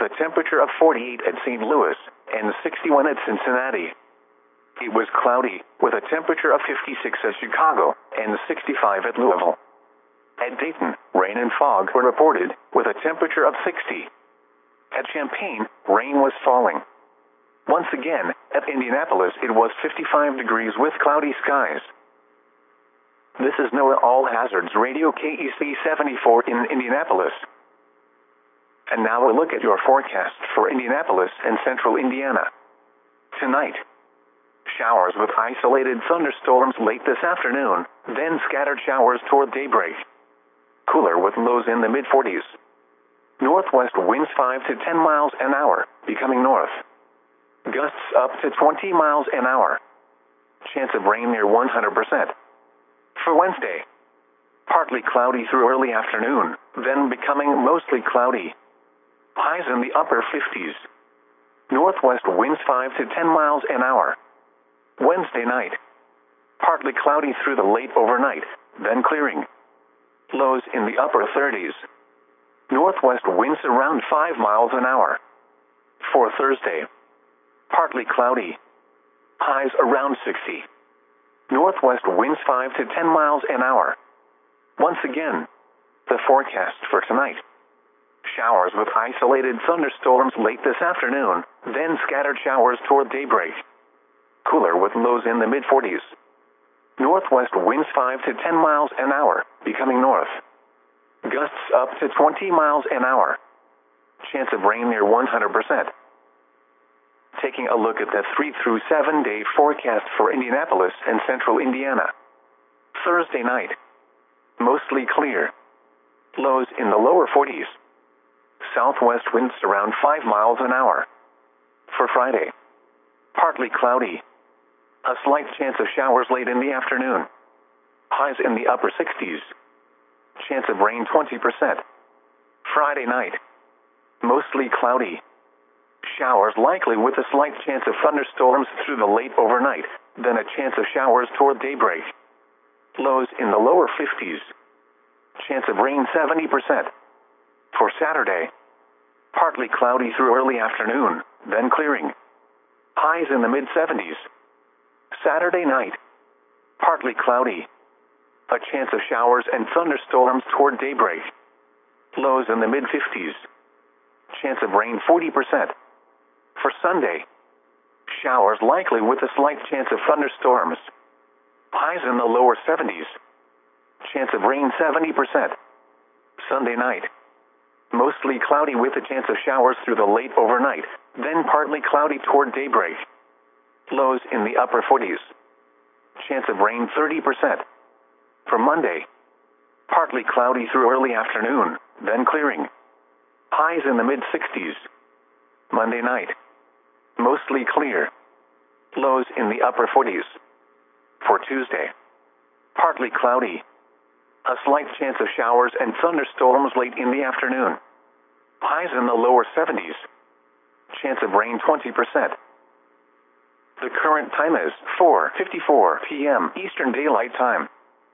a temperature of 48 at St. Louis and 61 at Cincinnati. It was cloudy, with a temperature of 56 at Chicago and 65 at Louisville. At Dayton, rain and fog were reported, with a temperature of 60. At Champaign, rain was falling. Once again, at Indianapolis it was 55 degrees with cloudy skies. This is NOAA All Hazards Radio KEC 74 in Indianapolis. And now a look at your forecast for Indianapolis and central Indiana. Tonight, showers with isolated thunderstorms late this afternoon, then scattered showers toward daybreak. Cooler with lows in the mid-40s. Northwest winds 5 to 10 miles an hour, becoming north. Gusts up to 20 miles an hour. Chance of rain near 100%. For Wednesday, partly cloudy through early afternoon, then becoming mostly cloudy. Highs in the upper 50s. Northwest winds 5 to 10 miles an hour. Wednesday night, partly cloudy through the late overnight, then clearing. Lows in the upper 30s. Northwest winds around 5 miles an hour. For Thursday, partly cloudy. Highs around 60. Northwest winds 5 to 10 miles an hour. Once again, the forecast for tonight. Showers with isolated thunderstorms late this afternoon, then scattered showers toward daybreak. Cooler with lows in the mid-40s. Northwest winds 5 to 10 miles an hour, becoming north. Gusts up to 20 miles an hour. Chance of rain near 100%. Taking a look at the 3 through 7 day forecast for Indianapolis and central Indiana. Thursday night, mostly clear. Lows in the lower 40s. Southwest winds around 5 miles an hour. For Friday, partly cloudy. A slight chance of showers late in the afternoon. Highs in the upper 60s. Chance of rain 20%. Friday night, mostly cloudy. Showers likely with a slight chance of thunderstorms through the late overnight, then a chance of showers toward daybreak. Lows in the lower 50s. Chance of rain 70%. For Saturday, partly cloudy through early afternoon, then clearing. Highs in the mid-70s. Saturday night, partly cloudy. A chance of showers and thunderstorms toward daybreak. Lows in the mid-50s. Chance of rain 40%. For Sunday, showers likely with a slight chance of thunderstorms. Highs in the lower 70s. Chance of rain 70%. Sunday night, mostly cloudy with a chance of showers through the late overnight, then partly cloudy toward daybreak. Lows in the upper 40s. Chance of rain 30%. For Monday, partly cloudy through early afternoon, then clearing. Highs in the mid-60s. Monday night, mostly clear. Lows in the upper 40s. For Tuesday, partly cloudy. A slight chance of showers and thunderstorms late in the afternoon. Highs in the lower 70s. Chance of rain 20%. The current time is 4:54 p.m. Eastern Daylight Time.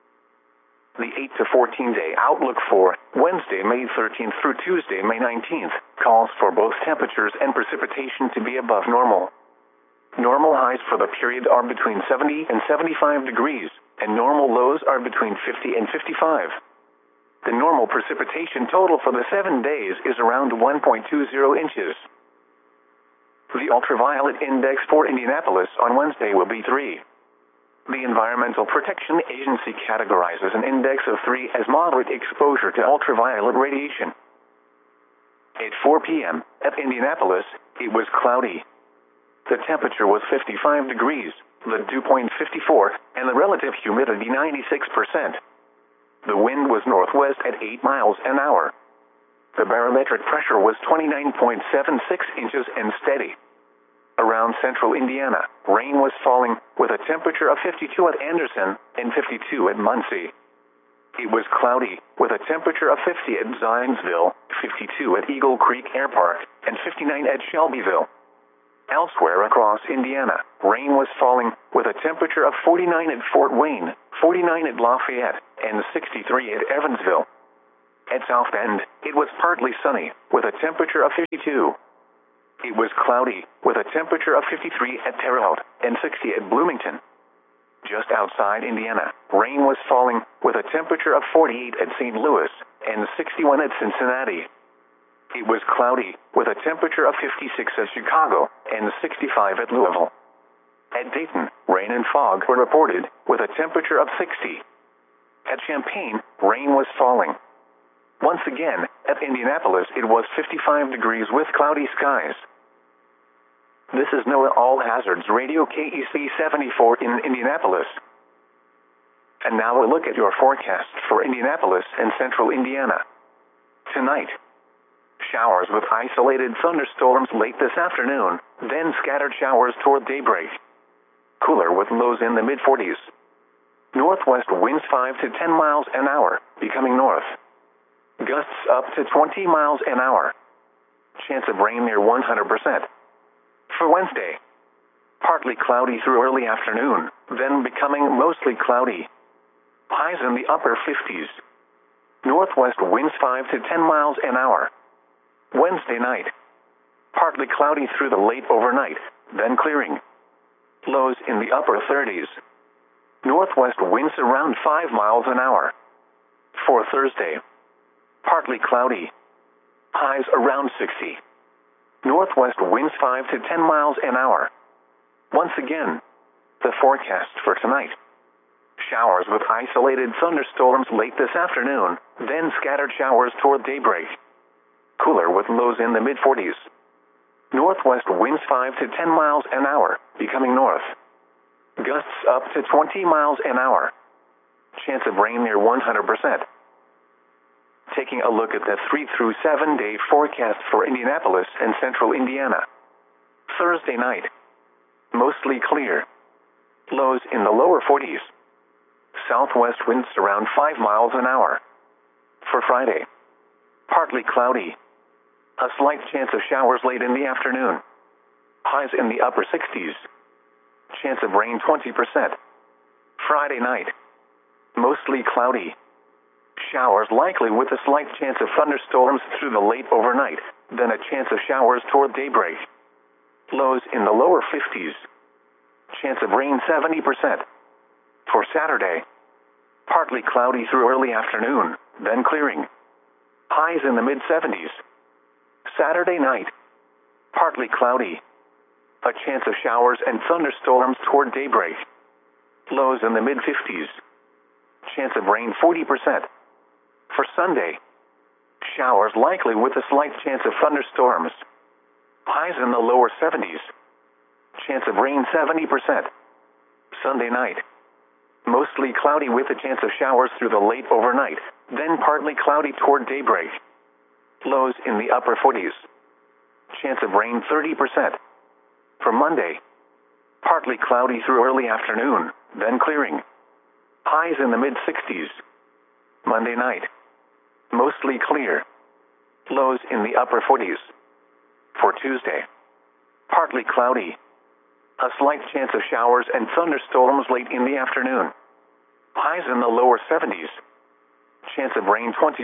The 8 to 14 day outlook for Wednesday, May 13th through Tuesday, May 19th, calls for both temperatures and precipitation to be above normal. Normal highs for the period are between 70 and 75 degrees, and normal lows are between 50 and 55. The normal precipitation total for the 7 days is around 1.20 inches. The ultraviolet index for Indianapolis on Wednesday will be 3. The Environmental Protection Agency categorizes an index of 3 as moderate exposure to ultraviolet radiation. At 4 p.m. at Indianapolis, it was cloudy. The temperature was 55 degrees, the dew point 54, and the relative humidity 96%. The wind was northwest at 8 miles an hour. The barometric pressure was 29.76 inches and steady. Around central Indiana, rain was falling, with a temperature of 52 at Anderson and 52 at Muncie. It was cloudy, with a temperature of 50 at Zionsville, 52 at Eagle Creek Air Park, and 59 at Shelbyville. Elsewhere across Indiana, rain was falling, with a temperature of 49 at Fort Wayne, 49 at Lafayette, and 63 at Evansville. At South Bend, it was partly sunny, with a temperature of 52. It was cloudy, with a temperature of 53 at Terre Haute and 60 at Bloomington. Just outside Indiana, rain was falling, with a temperature of 48 at St. Louis and 61 at Cincinnati. It was cloudy, with a temperature of 56 at Chicago and 65 at Louisville. At Dayton, rain and fog were reported, with a temperature of 60. At Champaign, rain was falling. Once again, at Indianapolis, it was 55 degrees with cloudy skies. This is NOAA All Hazards Radio KEC 74 in Indianapolis. And now we'll look at your forecast for Indianapolis and central Indiana. Tonight, showers with isolated thunderstorms late this afternoon, then scattered showers toward daybreak. Cooler with lows in the mid-40s. Northwest winds 5 to 10 miles an hour, becoming north. Gusts up to 20 miles an hour. Chance of rain near 100%. For Wednesday, partly cloudy through early afternoon, then becoming mostly cloudy. Highs in the upper 50s. Northwest winds 5 to 10 miles an hour. Wednesday night, partly cloudy through the late overnight, then clearing. Lows in the upper 30s. Northwest winds around 5 miles an hour. For Thursday, partly cloudy. Highs around 60. Northwest winds 5 to 10 miles an hour. Once again, the forecast for tonight. Showers with isolated thunderstorms late this afternoon, then scattered showers toward daybreak. Cooler with lows in the mid-40s. Northwest winds 5 to 10 miles an hour, becoming north. Gusts up to 20 miles an hour. Chance of rain near 100%. Taking a look at the 3 through 7 day forecast for Indianapolis and central Indiana. Thursday night, mostly clear. Lows in the lower 40s. Southwest winds around 5 miles an hour. For Friday, partly cloudy. A slight chance of showers late in the afternoon. Highs in the upper 60s. Chance of rain 20%. Friday night, mostly cloudy. Showers likely with a slight chance of thunderstorms through the late overnight, then a chance of showers toward daybreak. Lows in the lower 50s. Chance of rain 70%. For Saturday, partly cloudy through early afternoon, then clearing. Highs in the mid-70s. Saturday night, partly cloudy. A chance of showers and thunderstorms toward daybreak. Lows in the mid-50s. Chance of rain 40%. For Sunday, showers likely with a slight chance of thunderstorms. Highs in the lower 70s. Chance of rain 70%. Sunday night, mostly cloudy with a chance of showers through the late overnight, then partly cloudy toward daybreak. Lows in the upper 40s. Chance of rain 30%. For Monday, partly cloudy through early afternoon, then clearing. Highs in the mid-60s. Monday night, mostly clear. Lows in the upper 40s. For Tuesday, partly cloudy. A slight chance of showers and thunderstorms late in the afternoon. Highs in the lower 70s. Chance of rain 20%.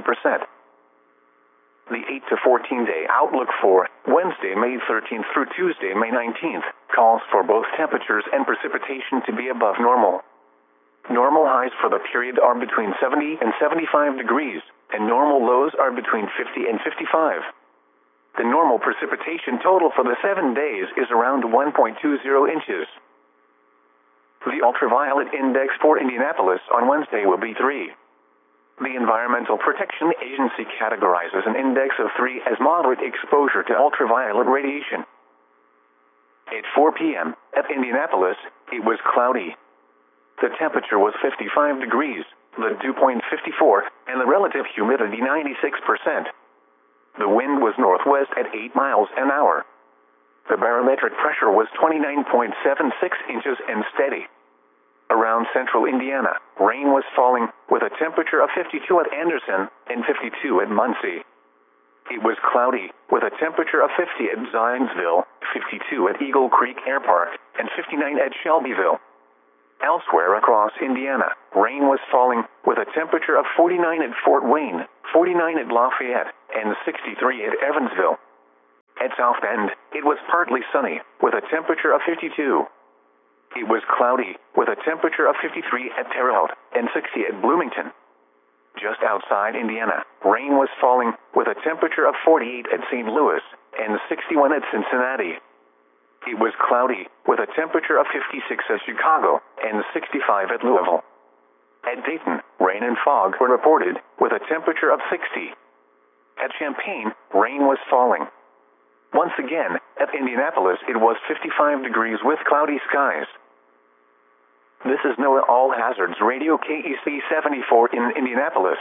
The 8 to 14 day outlook for Wednesday, May 13th through Tuesday, May 19th, calls for both temperatures and precipitation to be above normal. Normal highs for the period are between 70 and 75 degrees, and normal lows are between 50 and 55. The normal precipitation total for the 7 days is around 1.20 inches. The ultraviolet index for Indianapolis on Wednesday will be 3. The Environmental Protection Agency categorizes an index of 3 as moderate exposure to ultraviolet radiation. At 4 p.m. at Indianapolis, it was cloudy. The temperature was 55 degrees, the dew point 54, and the relative humidity 96%. The wind was northwest at 8 miles an hour. The barometric pressure was 29.76 inches and steady. Around central Indiana, rain was falling, with a temperature of 52 at Anderson and 52 at Muncie. It was cloudy, with a temperature of 50 at Zionsville, 52 at Eagle Creek Air Park, and 59 at Shelbyville. Elsewhere across Indiana, rain was falling, with a temperature of 49 at Fort Wayne, 49 at Lafayette, and 63 at Evansville. At South Bend, it was partly sunny, with a temperature of 52. It was cloudy, with a temperature of 53 at Terre Haute, and 60 at Bloomington. Just outside Indiana, rain was falling, with a temperature of 48 at St. Louis, and 61 at Cincinnati. It was cloudy, with a temperature of 56 at Chicago, and 65 at Louisville. At Dayton, rain and fog were reported, with a temperature of 60. At Champaign, rain was falling. Once again, at Indianapolis it was 55 degrees with cloudy skies. This is NOAA All Hazards Radio KEC 74 in Indianapolis.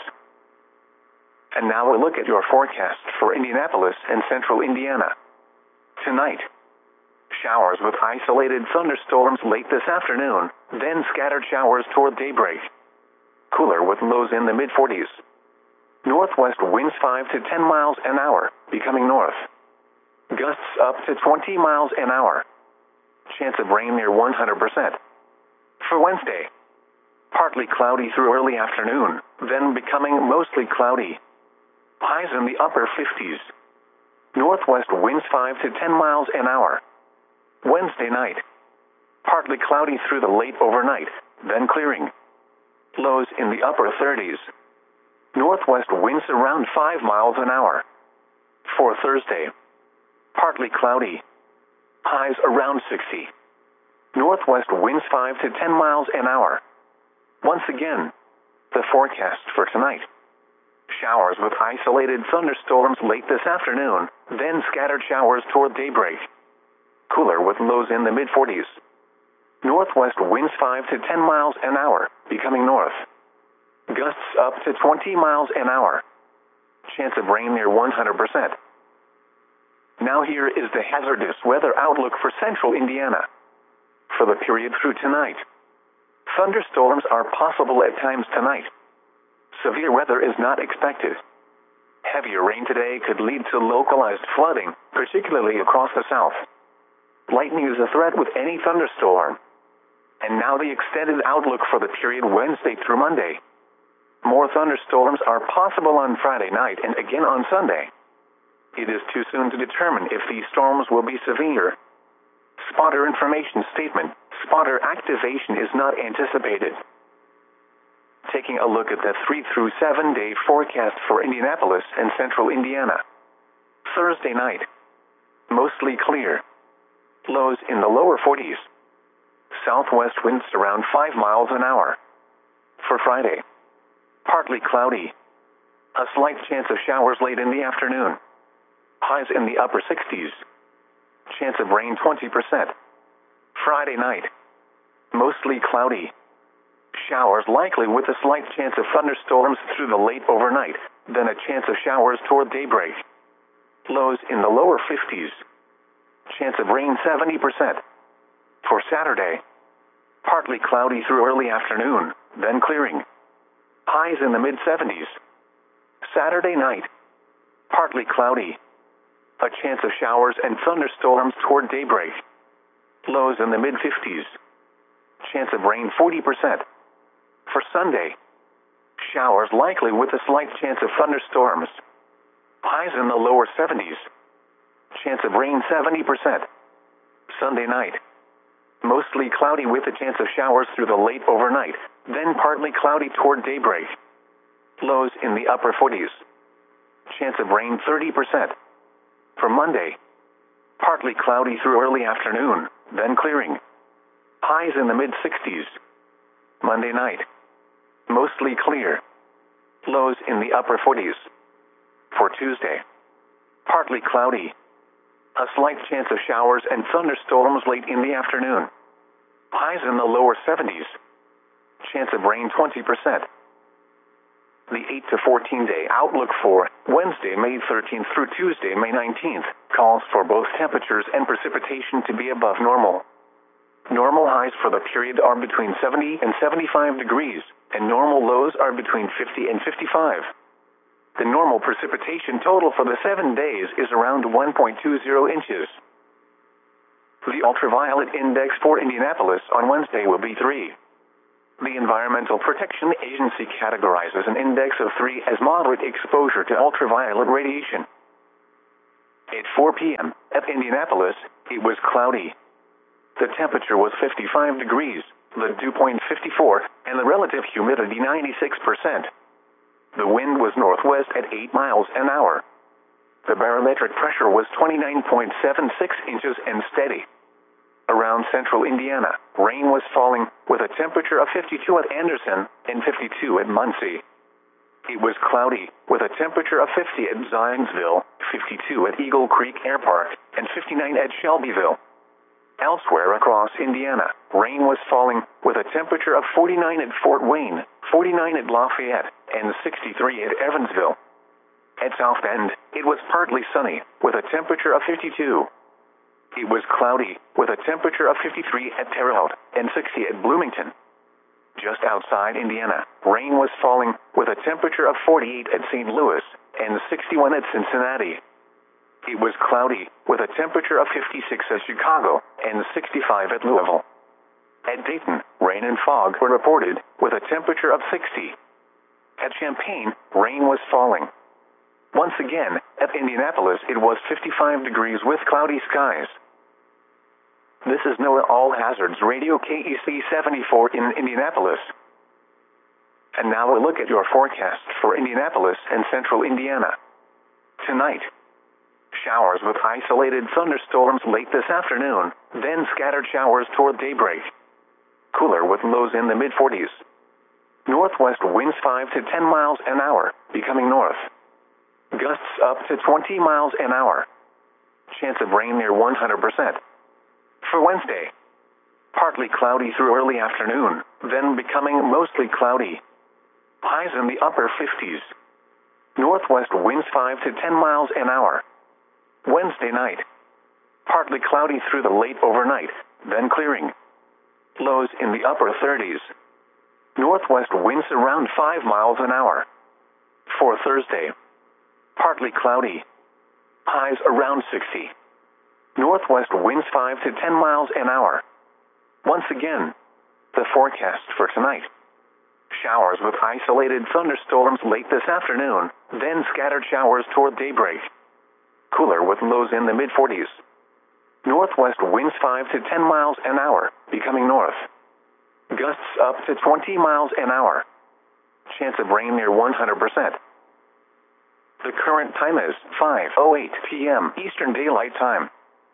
And now a look at your forecast for Indianapolis and central Indiana. Tonight, showers with isolated thunderstorms late this afternoon, then scattered showers toward daybreak. Cooler with lows in the mid-40s. Northwest winds 5 to 10 miles an hour, becoming north. Gusts up to 20 miles an hour. Chance of rain near 100%. For Wednesday, partly cloudy through early afternoon, then becoming mostly cloudy. Highs in the upper 50s. Northwest winds 5 to 10 miles an hour. Wednesday night, partly cloudy through the late overnight, then clearing. Lows in the upper 30s. Northwest winds around 5 miles an hour. For Thursday, partly cloudy. Highs around 60. Northwest winds 5 to 10 miles an hour. Once again, the forecast for tonight. Showers with isolated thunderstorms late this afternoon, then scattered showers toward daybreak. Cooler with lows in the mid-40s. Northwest winds 5 to 10 miles an hour, becoming north. Gusts up to 20 miles an hour. Chance of rain near 100%. Now here is the hazardous weather outlook for central Indiana. For the period through tonight, thunderstorms are possible at times tonight. Severe weather is not expected. Heavier rain today could lead to localized flooding, particularly across the south. Lightning is a threat with any thunderstorm. And now the extended outlook for the period Wednesday through Monday. More thunderstorms are possible on Friday night and again on Sunday. It is too soon to determine if these storms will be severe. Spotter information statement. Spotter activation is not anticipated. Taking a look at the 3 through 7 day forecast for Indianapolis and central Indiana. Thursday night, mostly clear. Lows in the lower 40s. Southwest winds around 5 miles an hour. For Friday, partly cloudy. A slight chance of showers late in the afternoon. Highs in the upper 60s. Chance of rain 20%. Friday night, mostly cloudy. Showers likely with a slight chance of thunderstorms through the late overnight, then a chance of showers toward daybreak. Lows in the lower 50s. Chance of rain 70%. For Saturday, partly cloudy through early afternoon, then clearing. Highs in the mid-70s. Saturday night, partly cloudy. A chance of showers and thunderstorms toward daybreak. Lows in the mid-50s. Chance of rain 40%. For Sunday, showers likely with a slight chance of thunderstorms. Highs in the lower 70s. Chance of rain 70%. Sunday night, mostly cloudy with a chance of showers through the late overnight, then partly cloudy toward daybreak. Lows in the upper 40s. Chance of rain 30%. For Monday, partly cloudy through early afternoon, then clearing. Highs in the mid-60s. Monday night, mostly clear. Lows in the upper 40s. For Tuesday, partly cloudy. A slight chance of showers and thunderstorms late in the afternoon. Highs in the lower 70s. Chance of rain 20%. The 8 to 14 day outlook for Wednesday, May 13th through Tuesday, May 19th, calls for both temperatures and precipitation to be above normal. Normal highs for the period are between 70 and 75 degrees, and normal lows are between 50 and 55. The normal precipitation total for the 7 days is around 1.20 inches. The ultraviolet index for Indianapolis on Wednesday will be 3. The Environmental Protection Agency categorizes an index of 3 as moderate exposure to ultraviolet radiation. At 4 p.m. at Indianapolis, it was cloudy. The temperature was 55 degrees, the dew point 54, and the relative humidity 96%. The wind was northwest at 8 miles an hour. The barometric pressure was 29.76 inches and steady. Around central Indiana, rain was falling with a temperature of 52 at Anderson and 52 at Muncie. It was cloudy with a temperature of 50 at Zionsville, 52 at Eagle Creek Air Park, and 59 at Shelbyville. Elsewhere across Indiana, rain was falling with a temperature of 49 at Fort Wayne, 49 at Lafayette, and 63 at Evansville. At South Bend, it was partly sunny with a temperature of 52. It was cloudy with a temperature of 53 at Terre Haute and 60 at Bloomington. Just outside Indiana, rain was falling with a temperature of 48 at St. Louis and 61 at Cincinnati. It was cloudy with a temperature of 56 at Chicago and 65 at Louisville. At Dayton, rain and fog were reported with a temperature of 60. At Champaign, rain was falling. Once again, at Indianapolis, it was 55 degrees with cloudy skies. This is NOAA All Hazards Radio KEC 74 in Indianapolis. And now a look at your forecast for Indianapolis and central Indiana. Tonight, showers with isolated thunderstorms late this afternoon, then scattered showers toward daybreak. Cooler with lows in the mid-40s. Northwest winds 5 to 10 miles an hour, becoming north. Gusts up to 20 miles an hour. Chance of rain near 100%. For Wednesday, partly cloudy through early afternoon, then becoming mostly cloudy. Highs in the upper 50s. Northwest winds 5 to 10 miles an hour. Wednesday night, partly cloudy through the late overnight, then clearing. Lows in the upper 30s. Northwest winds around 5 miles an hour. For Thursday, partly cloudy. Highs around 60. Northwest winds 5 to 10 miles an hour. Once again, the forecast for tonight. Showers with isolated thunderstorms late this afternoon, then scattered showers toward daybreak. Cooler with lows in the mid-40s. Northwest winds 5 to 10 miles an hour, becoming north. Gusts up to 20 miles an hour. Chance of rain near 100%. The current time is 5:08 p.m. Eastern Daylight Time.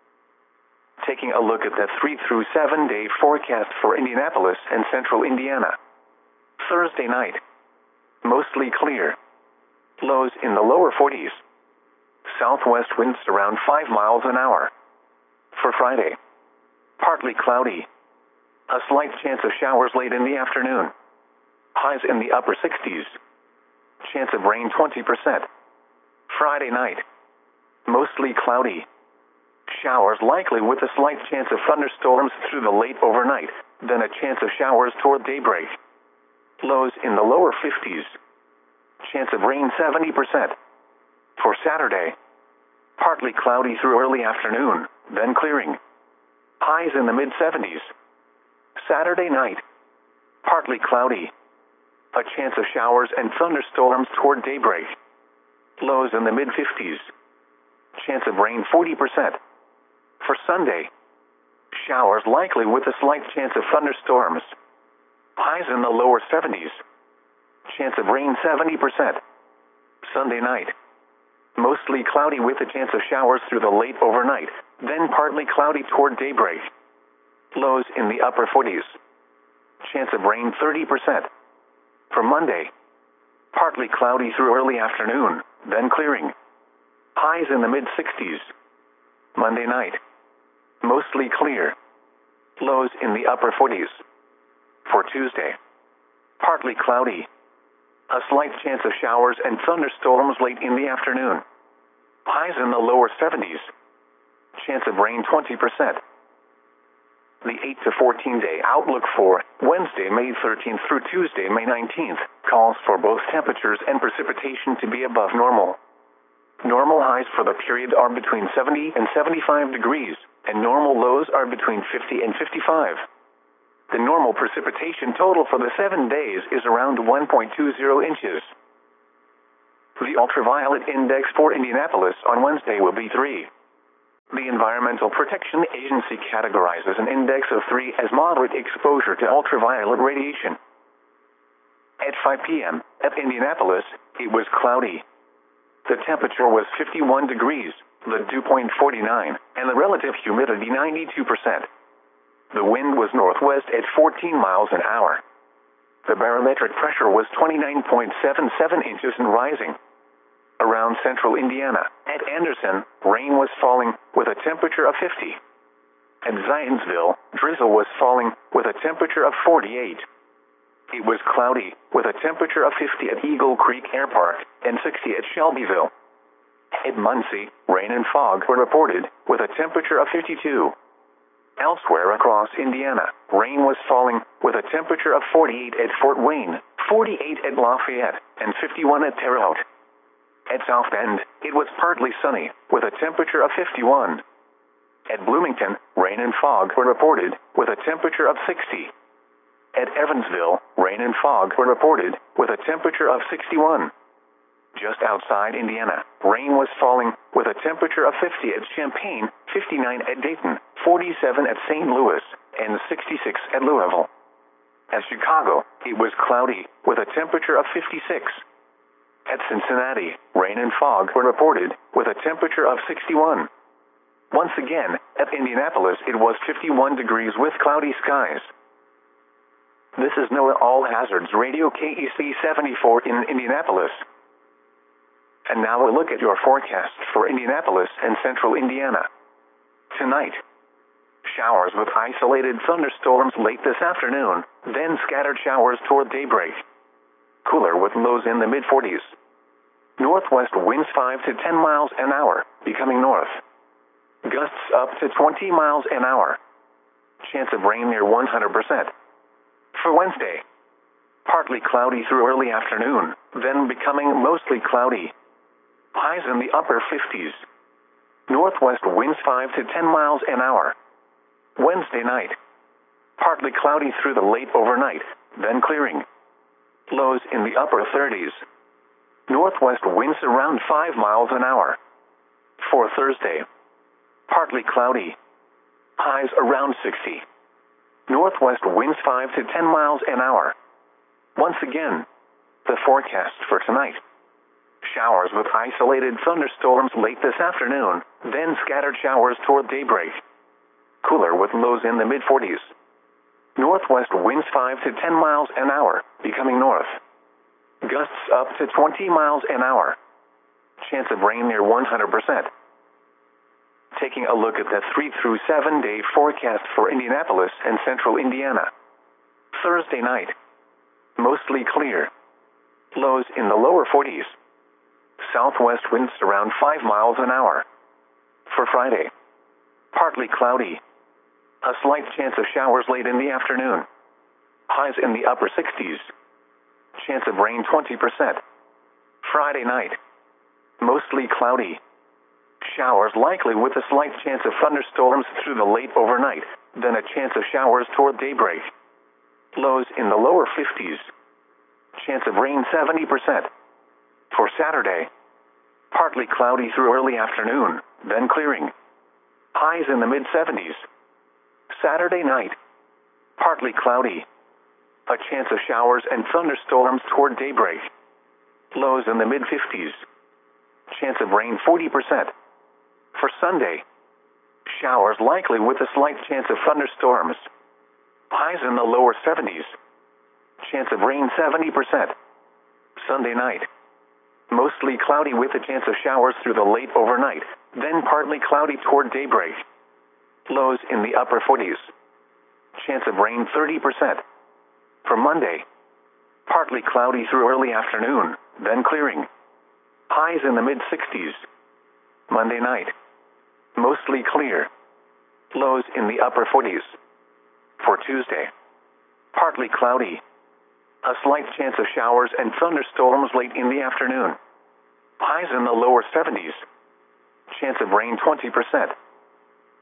Taking a look at the 3 through 7 day forecast for Indianapolis and central Indiana. Thursday night, mostly clear. Lows in the lower 40s. Southwest winds around 5 miles an hour. For Friday, partly cloudy. A slight chance of showers late in the afternoon. Highs in the upper 60s. Chance of rain 20%. Friday night, mostly cloudy. Showers likely with a slight chance of thunderstorms through the late overnight, then a chance of showers toward daybreak. Lows in the lower 50s. Chance of rain 70%. For Saturday, partly cloudy through early afternoon, then clearing. Highs in the mid-70s. Saturday night, partly cloudy. A chance of showers and thunderstorms toward daybreak. Lows in the mid-50s. Chance of rain 40%. For Sunday, showers likely with a slight chance of thunderstorms. Highs in the lower 70s. Chance of rain 70%. Sunday night, mostly cloudy with a chance of showers through the late overnight, then partly cloudy toward daybreak. Lows in the upper 40s. Chance of rain 30%. For Monday, partly cloudy through early afternoon, then clearing. Highs in the mid-60s. Monday night, mostly clear. Lows in the upper 40s. For Tuesday, partly cloudy. A slight chance of showers and thunderstorms late in the afternoon. Highs in the lower 70s. Chance of rain 20%. The 8 to 14 day outlook for Wednesday, May 13th through Tuesday, May 19th, calls for both temperatures and precipitation to be above normal. Normal highs for the period are between 70 and 75 degrees, and normal lows are between 50 and 55. The normal precipitation total for the 7 days is around 1.20 inches. The ultraviolet index for Indianapolis on Wednesday will be 3. The Environmental Protection Agency categorizes an index of 3 as moderate exposure to ultraviolet radiation. At 5 p.m. at Indianapolis, it was cloudy. The temperature was 51 degrees, the dew point 49, and the relative humidity 92%. The wind was northwest at 14 miles an hour. The barometric pressure was 29.77 inches and rising. Around central Indiana, at Anderson, rain was falling with a temperature of 50. At Zionsville, drizzle was falling with a temperature of 48. It was cloudy with a temperature of 50 at Eagle Creek Air Park and 60 at Shelbyville. At Muncie, rain and fog were reported with a temperature of 52. Elsewhere across Indiana, rain was falling with a temperature of 48 at Fort Wayne, 48 at Lafayette, and 51 at Terre Haute. At South Bend, it was partly sunny, with a temperature of 51. At Bloomington, rain and fog were reported, with a temperature of 60. At Evansville, rain and fog were reported, with a temperature of 61. Just outside Indiana, rain was falling, with a temperature of 50 at Champaign, 59 at Dayton, 47 at St. Louis, and 66 at Louisville. At Chicago, it was cloudy, with a temperature of 56. At Cincinnati, rain and fog were reported, with a temperature of 61. Once again, at Indianapolis it was 51 degrees with cloudy skies. This is NOAA All Hazards Radio KEC 74 in Indianapolis. And now a look at your forecast for Indianapolis and central Indiana. Tonight, showers with isolated thunderstorms late this afternoon, then scattered showers toward daybreak. Cooler with lows in the mid-40s. Northwest winds 5 to 10 miles an hour, becoming north. Gusts up to 20 miles an hour. Chance of rain near 100%. For Wednesday, partly cloudy through early afternoon, then becoming mostly cloudy. Highs in the upper 50s. Northwest winds 5 to 10 miles an hour. Wednesday night, partly cloudy through the late overnight, then clearing. Lows in the upper 30s. Northwest winds around 5 miles an hour. For Thursday, partly cloudy. Highs around 60. Northwest winds 5 to 10 miles an hour. Once again, the forecast for tonight. Showers with isolated thunderstorms late this afternoon, then scattered showers toward daybreak. Cooler with lows in the mid-40s. Northwest winds 5 to 10 miles an hour, becoming north. Gusts up to 20 miles an hour. Chance of rain near 100%. Taking a look at the 3 through 7 day forecast for Indianapolis and central Indiana. Thursday night, mostly clear. Lows in the lower 40s. Southwest winds around 5 miles an hour. For Friday, partly cloudy. A slight chance of showers late in the afternoon. Highs in the upper 60s. Chance of rain 20%. Friday night, mostly cloudy. Showers likely with a slight chance of thunderstorms through the late overnight, then a chance of showers toward daybreak. Lows in the lower 50s. Chance of rain 70%. For Saturday, partly cloudy through early afternoon, then clearing. Highs in the mid-70s. Saturday night, partly cloudy. A chance of showers and thunderstorms toward daybreak. Lows in the mid-50s. Chance of rain 40%. For Sunday, showers likely with a slight chance of thunderstorms. Highs in the lower 70s. Chance of rain 70%. Sunday night, mostly cloudy with a chance of showers through the late overnight, then partly cloudy toward daybreak. Lows in the upper 40s. Chance of rain 30%. For Monday, partly cloudy through early afternoon, then clearing. Highs in the mid-60s. Monday night, mostly clear. Lows in the upper 40s. For Tuesday, partly cloudy. A slight chance of showers and thunderstorms late in the afternoon. Highs in the lower 70s. Chance of rain 20%.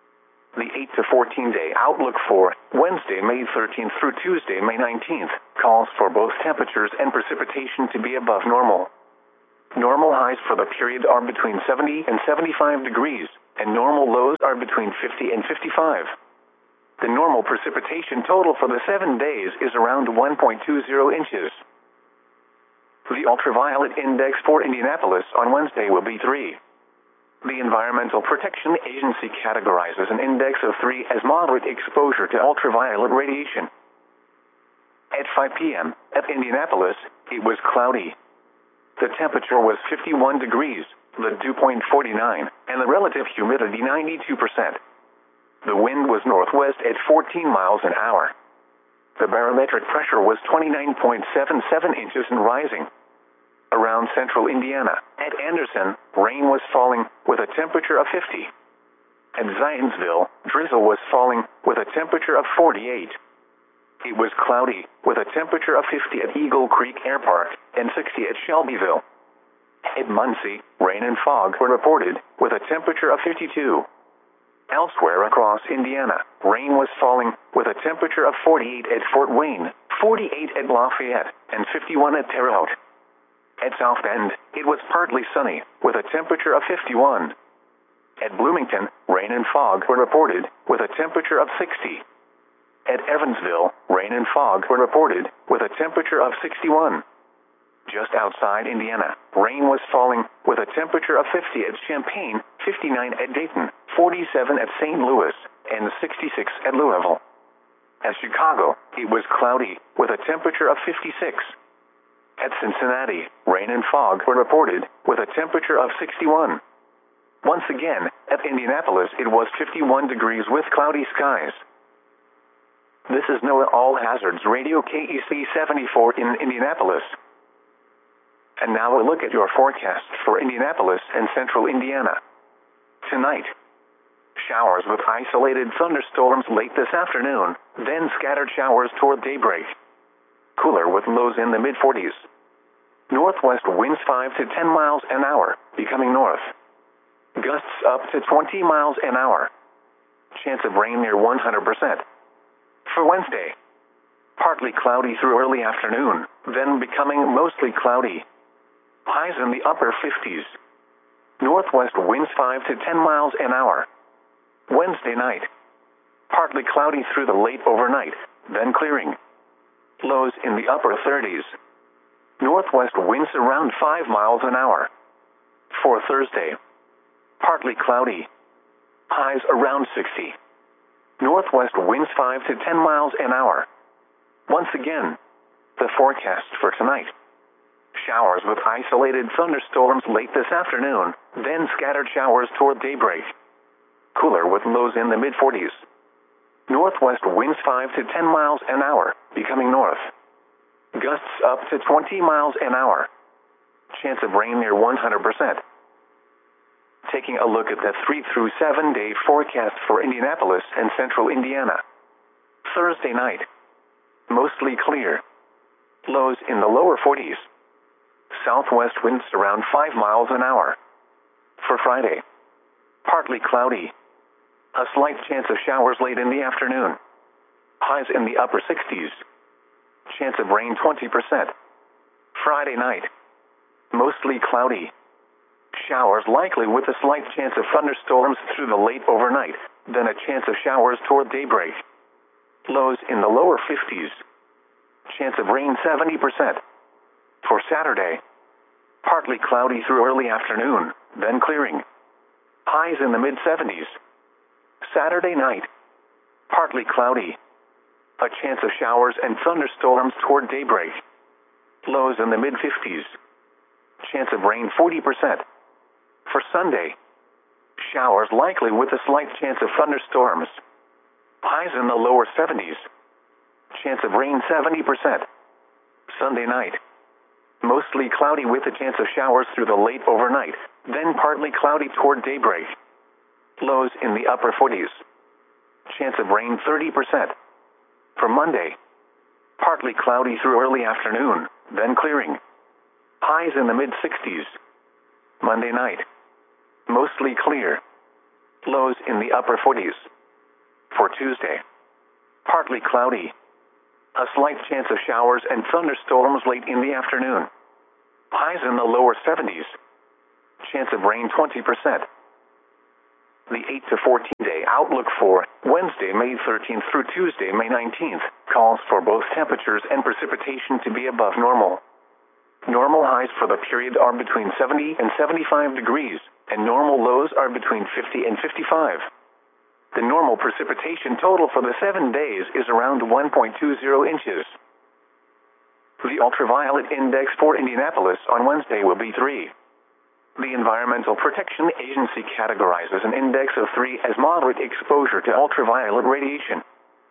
The 8 to 14-day outlook for Wednesday, May 13th through Tuesday, May 19th, calls for both temperatures and precipitation to be above normal. Normal highs for the period are between 70 and 75 degrees, and normal lows are between 50 and 55. The normal precipitation total for the 7 days is around 1.20 inches. The ultraviolet index for Indianapolis on Wednesday will be 3. The Environmental Protection Agency categorizes an index of 3 as moderate exposure to ultraviolet radiation. At 5 p.m. at Indianapolis, it was cloudy. The temperature was 51 degrees, the dew point 49, and the relative humidity 92%. The wind was northwest at 14 miles an hour. The barometric pressure was 29.77 inches and rising. Around central Indiana, at Anderson, rain was falling with a temperature of 50. At Zionsville, drizzle was falling with a temperature of 48. It was cloudy with a temperature of 50 at Eagle Creek Air Park and 60 at Shelbyville. At Muncie, rain and fog were reported with a temperature of 52. Elsewhere across Indiana, rain was falling with a temperature of 48 at Fort Wayne, 48 at Lafayette, and 51 at Terre Haute. At South Bend, it was partly sunny with a temperature of 51. At Bloomington, rain and fog were reported with a temperature of 60. At Evansville, rain and fog were reported with a temperature of 61. Just outside Indiana, rain was falling with a temperature of 50 at Champaign, 59 at Dayton, 47 at St. Louis, and 66 at Louisville. At Chicago, it was cloudy with a temperature of 56. At Cincinnati, rain and fog were reported with a temperature of 61. Once again, at Indianapolis, it was 51 degrees with cloudy skies. This is NOAA All Hazards Radio KEC 74 in Indianapolis. And now a look at your forecast for Indianapolis and central Indiana. Tonight, showers with isolated thunderstorms late this afternoon, then scattered showers toward daybreak. Cooler with lows in the mid-40s. Northwest winds 5 to 10 miles an hour, becoming north. Gusts up to 20 miles an hour. Chance of rain near 100%. For Wednesday, partly cloudy through early afternoon, then becoming mostly cloudy. Highs in the upper 50s. Northwest winds 5 to 10 miles an hour. Wednesday night, partly cloudy through the late overnight, then clearing. Lows in the upper 30s. Northwest winds around 5 miles an hour. For Thursday, partly cloudy. Highs around 60. Northwest winds 5 to 10 miles an hour. Once again, the forecast for tonight. Showers with isolated thunderstorms late this afternoon, then scattered showers toward daybreak. Cooler with lows in the mid-40s. Northwest winds 5 to 10 miles an hour, becoming north. Gusts up to 20 miles an hour. Chance of rain near 100%. Taking a look at the 3 through 7 day forecast for Indianapolis and central Indiana. Thursday night, mostly clear. Lows in the lower 40s. Southwest winds around 5 miles an hour. For Friday, partly cloudy. A slight chance of showers late in the afternoon. Highs in the upper 60s. Chance of rain 20%. Friday night, mostly cloudy. Showers likely with a slight chance of thunderstorms through the late overnight, then a chance of showers toward daybreak. Lows in the lower 50s. Chance of rain 70%. For Saturday, partly cloudy through early afternoon, then clearing. Highs in the mid-70s. Saturday night, partly cloudy. A chance of showers and thunderstorms toward daybreak. Lows in the mid-50s. Chance of rain 40%. For Sunday, showers likely with a slight chance of thunderstorms. Highs in the lower 70s. Chance of rain 70%. Sunday night, mostly cloudy with a chance of showers through the late overnight, then partly cloudy toward daybreak. Lows in the upper 40s. Chance of rain 30%. For Monday, partly cloudy through early afternoon, then clearing. Highs in the mid-60s. Monday night, mostly clear. Lows in the upper 40s. for Tuesday. Partly cloudy. A slight chance of showers and thunderstorms late in the afternoon. Highs in the lower 70s. Chance of rain 20%. The 8 to 14 day outlook for Wednesday, May 13th through Tuesday, May 19th, calls for both temperatures and precipitation to be above normal. Normal highs for the period are between 70 and 75 degrees, and normal lows are between 50 and 55. The normal precipitation total for the 7 days is around 1.20 inches. The ultraviolet index for Indianapolis on Wednesday will be 3. The Environmental Protection Agency categorizes an index of 3 as moderate exposure to ultraviolet radiation.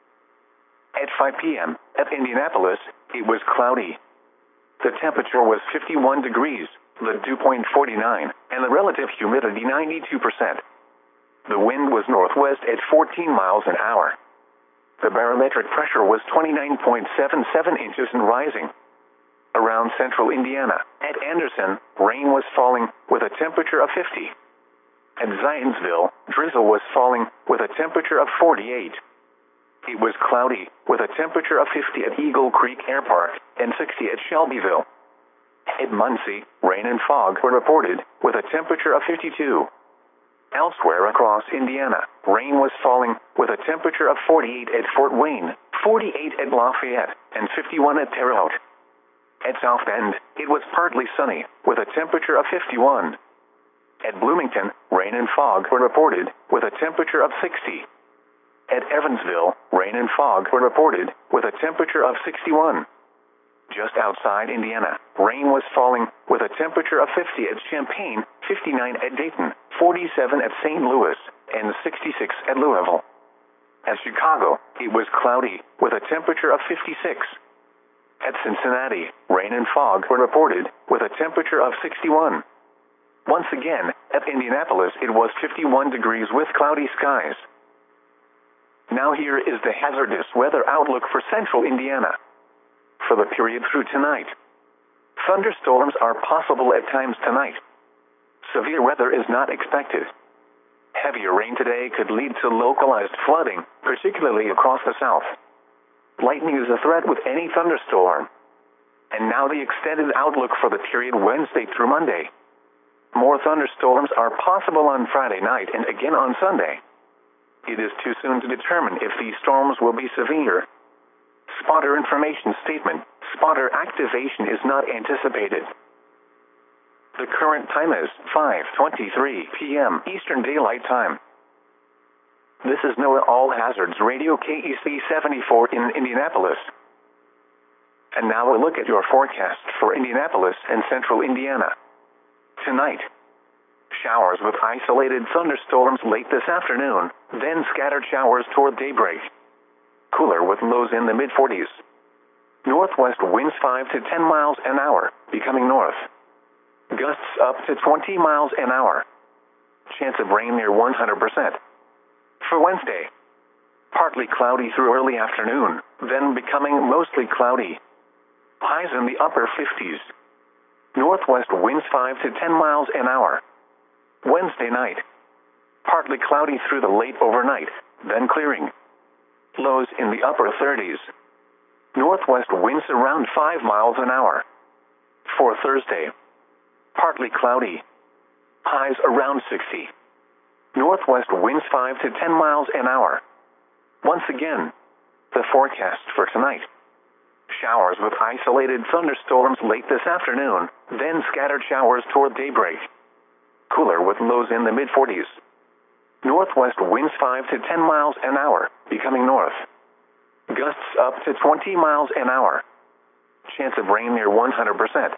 At 5 p.m. at Indianapolis, it was cloudy. The temperature was 51 degrees, the dew point 49, and the relative humidity 92%. The wind was northwest at 14 miles an hour. The barometric pressure was 29.77 inches and rising. Around central Indiana, at Anderson, rain was falling with a temperature of 50. At Zionsville, drizzle was falling with a temperature of 48. It was cloudy with a temperature of 50 at Eagle Creek Air Park and 60 at Shelbyville. At Muncie, rain and fog were reported with a temperature of 52. Elsewhere across Indiana, rain was falling with a temperature of 48 at Fort Wayne, 48 at Lafayette, and 51 at Terre Haute. At South Bend, it was partly sunny, with a temperature of 51. At Bloomington, rain and fog were reported, with a temperature of 60. At Evansville, rain and fog were reported, with a temperature of 61. Just outside Indiana, rain was falling, with a temperature of 50 at Champaign, 59 at Dayton, 47 at St. Louis, and 66 at Louisville. At Chicago, it was cloudy, with a temperature of 56. At Cincinnati, rain and fog were reported, with a temperature of 61. Once again, at Indianapolis it was 51 degrees with cloudy skies. Now here is the hazardous weather outlook for central Indiana. For the period through tonight, thunderstorms are possible at times tonight. Severe weather is not expected. Heavier rain today could lead to localized flooding, particularly across the south. Lightning is a threat with any thunderstorm. And now the extended outlook for the period Wednesday through Monday. More thunderstorms are possible on Friday night and again on Sunday. It is too soon to determine if these storms will be severe. Spotter information statement: spotter activation is not anticipated. The current time is 5:23 p.m. Eastern Daylight Time. This is NOAA All Hazards Radio KEC 74 in Indianapolis. And now a look at your forecast for Indianapolis and central Indiana. Tonight, showers with isolated thunderstorms late this afternoon, then scattered showers toward daybreak. Cooler with lows in the mid-40s. Northwest winds 5 to 10 miles an hour, becoming north. Gusts up to 20 miles an hour. Chance of rain near 100%. For Wednesday, partly cloudy through early afternoon, then becoming mostly cloudy. Highs in the upper 50s. Northwest winds 5 to 10 miles an hour. Wednesday night, partly cloudy through the late overnight, then clearing. Lows in the upper 30s. Northwest winds around 5 miles an hour. For Thursday, partly cloudy. Highs around 60. Northwest winds 5 to 10 miles an hour. Once again, the forecast for tonight. Showers with isolated thunderstorms late this afternoon, then scattered showers toward daybreak. Cooler with lows in the mid-40s. Northwest winds 5 to 10 miles an hour, becoming north. Gusts up to 20 miles an hour. Chance of rain near 100%.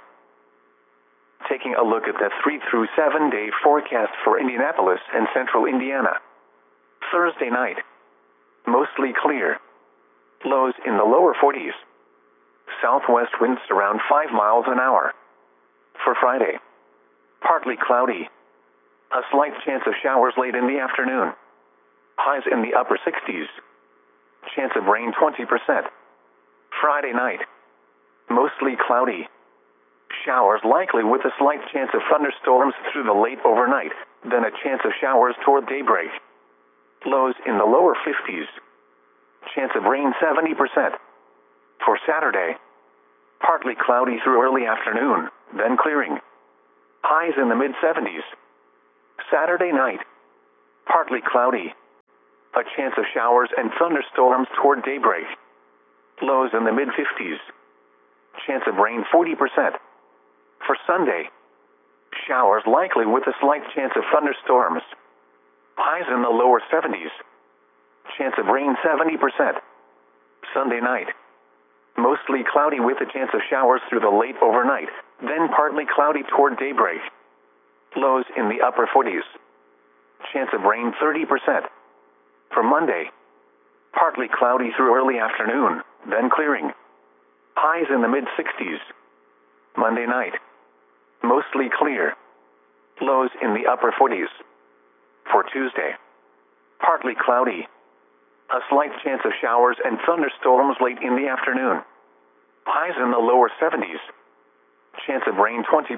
Taking a look at the 3 through 7 day forecast for Indianapolis and central Indiana. Thursday night, mostly clear. Lows in the lower 40s. Southwest winds around 5 miles an hour. For Friday, partly cloudy. A slight chance of showers late in the afternoon. Highs in the upper 60s. Chance of rain 20%. Friday night, mostly cloudy. Showers likely with a slight chance of thunderstorms through the late overnight, then a chance of showers toward daybreak. Lows in the lower 50s. Chance of rain 70%. For Saturday, partly cloudy through early afternoon, then clearing. Highs in the mid-70s. Saturday night, partly cloudy. A chance of showers and thunderstorms toward daybreak. Lows in the mid-50s. Chance of rain 40%. For Sunday, showers likely with a slight chance of thunderstorms. Highs in the lower 70s. Chance of rain 70%. Sunday night, mostly cloudy with a chance of showers through the late overnight, then partly cloudy toward daybreak. Lows in the upper 40s. Chance of rain 30%. For Monday, partly cloudy through early afternoon, then clearing. Highs in the mid-60s. Monday night, mostly clear. Lows in the upper 40s. For Tuesday, partly cloudy. A slight chance of showers and thunderstorms late in the afternoon. Highs in the lower 70s. Chance of rain 20%.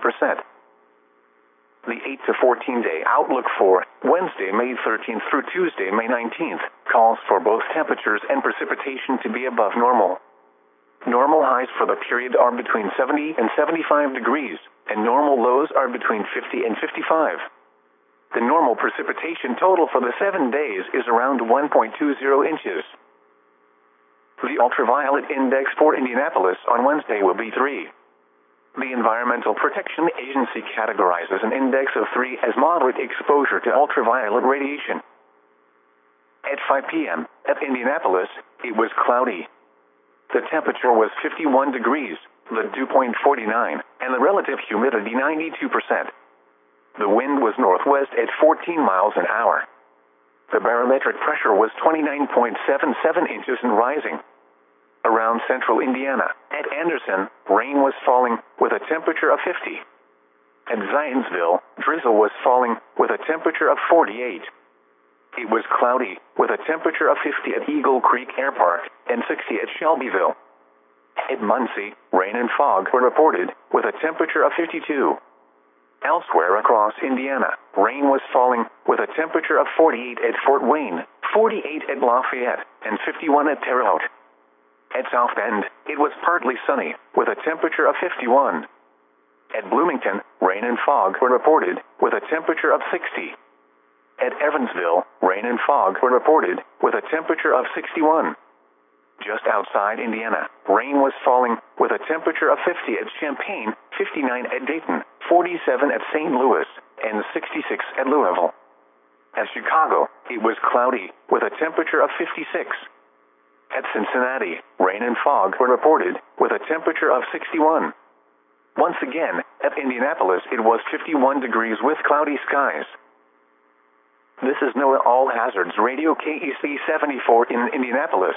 The 8 to 14 day outlook for Wednesday, May 13th through Tuesday, May 19th, calls for both temperatures and precipitation to be above normal. Normal highs for the period are between 70 and 75 degrees, and normal lows are between 50 and 55. The normal precipitation total for the 7 days is around 1.20 inches. The ultraviolet index for Indianapolis on Wednesday will be 3. The Environmental Protection Agency categorizes an index of 3 as moderate exposure to ultraviolet radiation. At 5 p.m., at Indianapolis, it was cloudy. The temperature was 51 degrees, the dew point 49, and the relative humidity 92%. The wind was northwest at 14 miles an hour. The barometric pressure was 29.77 inches and rising. Around central Indiana, at Anderson, rain was falling with a temperature of 50. At Zionsville, drizzle was falling with a temperature of 48. It was cloudy with a temperature of 50 at Eagle Creek Air Park and 60 at Shelbyville. At Muncie, rain and fog were reported with a temperature of 52. Elsewhere across Indiana, rain was falling with a temperature of 48 at Fort Wayne, 48 at Lafayette, and 51 at Terre Haute. At South Bend, it was partly sunny with a temperature of 51. At Bloomington, rain and fog were reported with a temperature of 60. At Evansville, rain and fog were reported with a temperature of 61. Just outside Indiana, rain was falling with a temperature of 50 at Champaign, 59 at Dayton, 47 at St. Louis, and 66 at Louisville. At Chicago, it was cloudy with a temperature of 56. At Cincinnati, rain and fog were reported with a temperature of 61. Once again, at Indianapolis, it was 51 degrees with cloudy skies. This is NOAA All Hazards Radio KEC 74 in Indianapolis.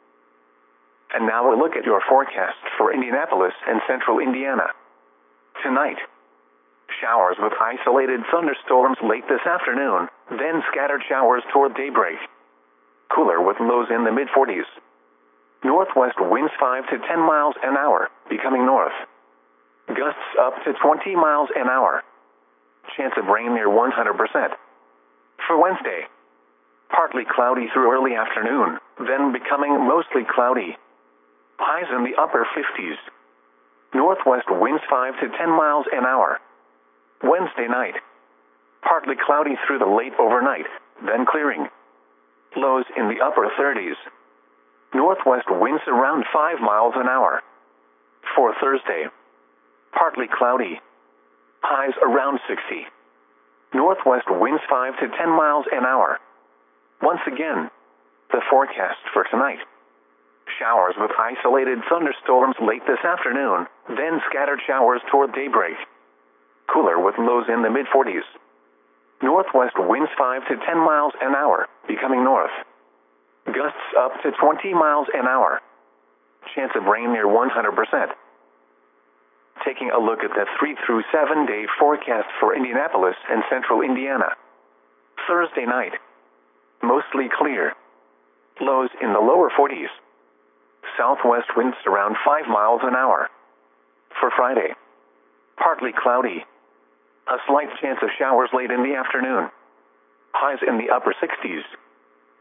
And now a look at your forecast for Indianapolis and central Indiana. Tonight, showers with isolated thunderstorms late this afternoon, then scattered showers toward daybreak. Cooler with lows in the mid-40s. Northwest winds 5 to 10 miles an hour, becoming north. Gusts up to 20 miles an hour. Chance of rain near 100%. For Wednesday, partly cloudy through early afternoon, then becoming mostly cloudy. Highs in the upper 50s. Northwest winds 5 to 10 miles an hour. Wednesday night, partly cloudy through the late overnight, then clearing. Lows in the upper 30s. Northwest winds around 5 miles an hour. For Thursday, partly cloudy. Highs around 60. Northwest winds 5 to 10 miles an hour. Once again, the forecast for tonight. Showers with isolated thunderstorms late this afternoon, then scattered showers toward daybreak. Cooler with lows in the mid-40s. Northwest winds 5 to 10 miles an hour, becoming north. Gusts up to 20 miles an hour. Chance of rain near 100%. Taking a look at the 3 through 7 day forecast for Indianapolis and central Indiana. Thursday night, mostly clear. Lows in the lower 40s. Southwest winds around 5 miles an hour. For Friday, partly cloudy. A slight chance of showers late in the afternoon. Highs in the upper 60s.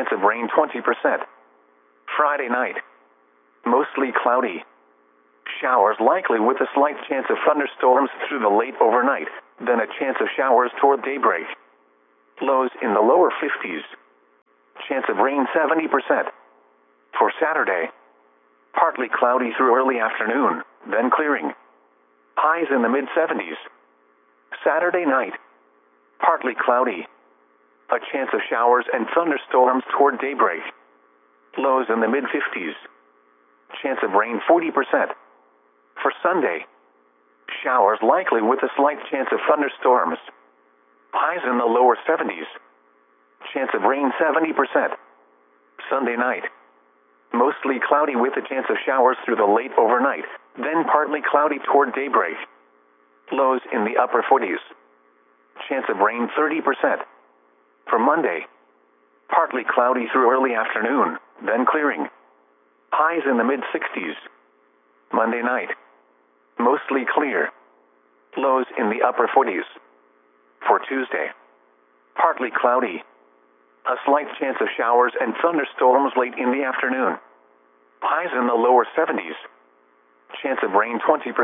chance of rain 20%. Friday night, mostly cloudy. Showers likely with a slight chance of thunderstorms through the late overnight, then a chance of showers toward daybreak. Lows in the lower 50s. Chance of rain 70%. For Saturday, partly cloudy through early afternoon, then clearing. Highs in the mid-70s. Saturday night, partly cloudy. A chance of showers and thunderstorms toward daybreak. Lows in the mid-50s. Chance of rain 40%. For Sunday, showers likely with a slight chance of thunderstorms. Highs in the lower 70s. Chance of rain 70%. Sunday night, mostly cloudy with a chance of showers through the late overnight, then partly cloudy toward daybreak. Lows in the upper 40s. Chance of rain 30%. For Monday, partly cloudy through early afternoon, then clearing. Highs in the mid-60s. Monday night, mostly clear. Lows in the upper 40s. For Tuesday, partly cloudy. A slight chance of showers and thunderstorms late in the afternoon. Highs in the lower 70s. Chance of rain 20%.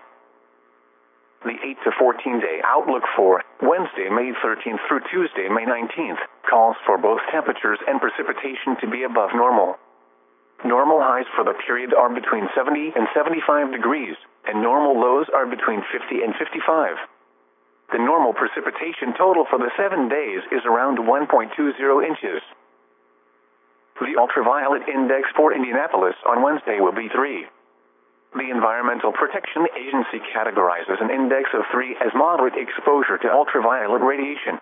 The 8 to 14 day outlook for Wednesday, May 13th through Tuesday, May 19th, calls for both temperatures and precipitation to be above normal. Normal highs for the period are between 70 and 75 degrees, and normal lows are between 50 and 55. The normal precipitation total for the 7 days is around 1.20 inches. The ultraviolet index for Indianapolis on Wednesday will be 3. The Environmental Protection Agency categorizes an index of 3 as moderate exposure to ultraviolet radiation.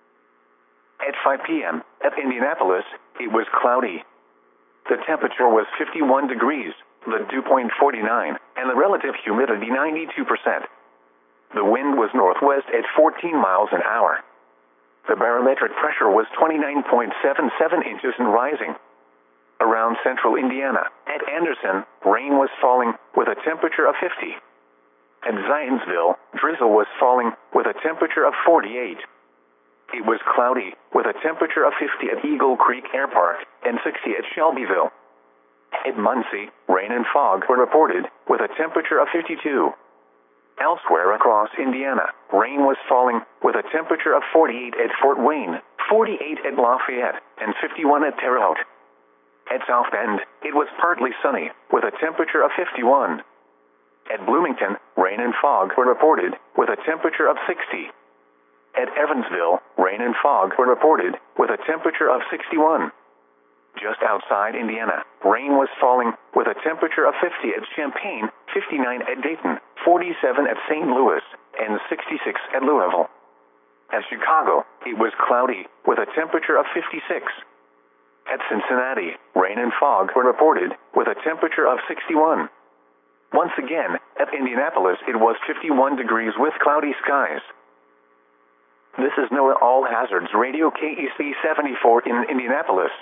At 5 p.m. at Indianapolis, it was cloudy. The temperature was 51 degrees, the dew point 49, and the relative humidity 92%. The wind was northwest at 14 miles an hour. The barometric pressure was 29.77 inches and rising. Around central Indiana, at Anderson, rain was falling with a temperature of 50. At Zionsville, drizzle was falling with a temperature of 48. It was cloudy with a temperature of 50 at Eagle Creek Air Park and 60 at Shelbyville. At Muncie, rain and fog were reported with a temperature of 52. Elsewhere across Indiana, rain was falling with a temperature of 48 at Fort Wayne, 48 at Lafayette, and 51 at Terre Haute. At South Bend, it was partly sunny with a temperature of 51. At Bloomington, rain and fog were reported with a temperature of 60. At Evansville, rain and fog were reported with a temperature of 61. Just outside Indiana, rain was falling with a temperature of 50 at Champaign, 59 at Dayton, 47 at St. Louis, and 66 at Louisville. At Chicago, it was cloudy with a temperature of 56. At Cincinnati, rain and fog were reported with a temperature of 61. Once again, at Indianapolis, it was 51 degrees with cloudy skies. This is NOAA All Hazards Radio KEC 74 in Indianapolis.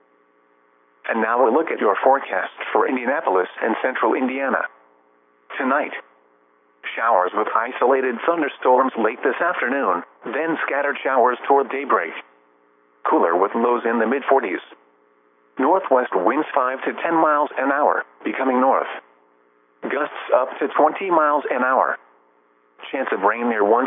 And now a look at your forecast for Indianapolis and central Indiana. Tonight, showers with isolated thunderstorms late this afternoon, then scattered showers toward daybreak. Cooler with lows in the mid-40s. Northwest winds 5 to 10 miles an hour, becoming north. Gusts up to 20 miles an hour. Chance of rain near 100%.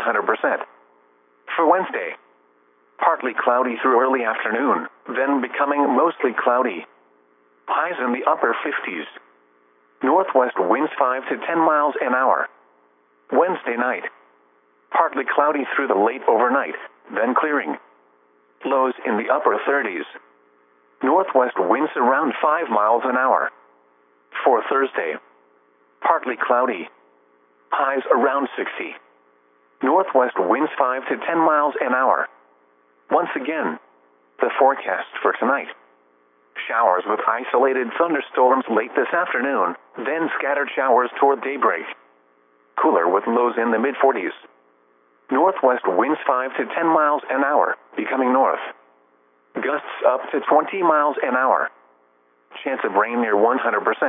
For Wednesday, partly cloudy through early afternoon, then becoming mostly cloudy. Highs in the upper 50s. Northwest winds 5 to 10 miles an hour. Wednesday night, partly cloudy through the late overnight, then clearing. Lows in the upper 30s. Northwest winds around 5 miles an hour. For Thursday, partly cloudy. Highs around 60. Northwest winds 5 to 10 miles an hour. Once again, the forecast for tonight. Showers with isolated thunderstorms late this afternoon, then scattered showers toward daybreak. Cooler with lows in the mid-40s. Northwest winds 5 to 10 miles an hour, becoming north. Gusts up to 20 miles an hour. Chance of rain near 100%.